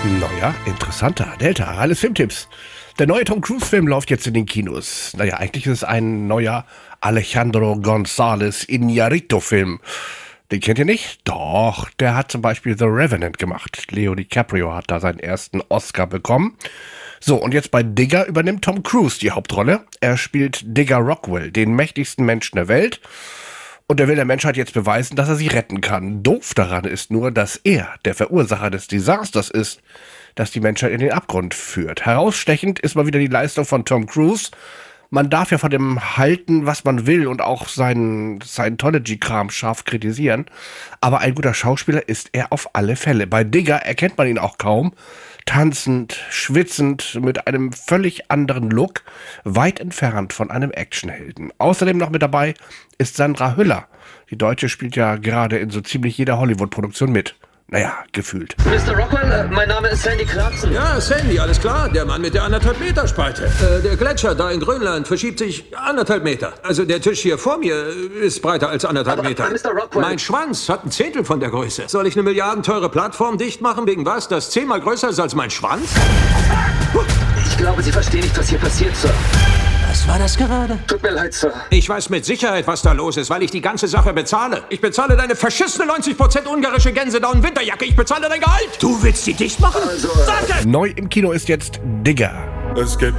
Neuer, interessanter, Delta, alles Filmtipps. Der neue Tom Cruise-Film läuft jetzt in den Kinos. Naja, eigentlich ist es ein neuer Alejandro González Iñárritu-Film. Den kennt ihr nicht? Doch, der hat zum Beispiel The Revenant gemacht. Leo DiCaprio hat da seinen ersten Oscar bekommen. So, und jetzt bei Digger übernimmt Tom Cruise die Hauptrolle. Er spielt Digger Rockwell, den mächtigsten Menschen der Welt. Und er will der Menschheit jetzt beweisen, dass er sie retten kann. Doof daran ist nur, dass er der Verursacher des Desasters ist, das die Menschheit in den Abgrund führt. Herausstechend ist mal wieder die Leistung von Tom Cruise. Man darf ja von dem halten, was man will und auch seinen Scientology-Kram scharf kritisieren. Aber ein guter Schauspieler ist er auf alle Fälle. Bei Digger erkennt man ihn auch kaum. Tanzend, schwitzend, mit einem völlig anderen Look, weit entfernt von einem Actionhelden. Außerdem noch mit dabei ist Sandra Hüller. Die Deutsche spielt ja gerade in so ziemlich jeder Hollywood-Produktion mit. Naja, gefühlt. Mr. Rockwell, mein Name ist Sandy Clarkson. Ja, Sandy, alles klar. Der Mann mit der 1,5 Meter Spalte. Der Gletscher da in Grönland verschiebt sich 1,5 Meter. Also der Tisch hier vor mir ist breiter als 1,5 Meter. Mr. Rockwell. Mein Schwanz hat 1/10 von der Größe. Soll ich eine milliardenteure Plattform dicht machen wegen was, das 10-mal größer ist als mein Schwanz? Ich glaube, Sie verstehen nicht, was hier passiert, Sir. Was war das gerade? Tut mir leid, Sir. Ich weiß mit Sicherheit, was da los ist, weil ich die ganze Sache bezahle. Ich bezahle deine verschissene 90% ungarische Gänsedown-Winterjacke. Ich bezahle dein Gehalt. Du willst sie dicht machen? Also, Danke! Neu im Kino ist jetzt Digger. Es gibt